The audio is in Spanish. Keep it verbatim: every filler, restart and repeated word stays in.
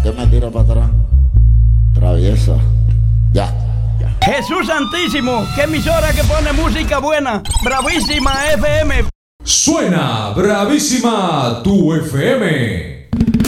qué me tira para atrás? Traviesa. Ya, ya. Jesús Santísimo, qué emisora que pone música buena. Bravísima F M. Suena Bravísima tu F M.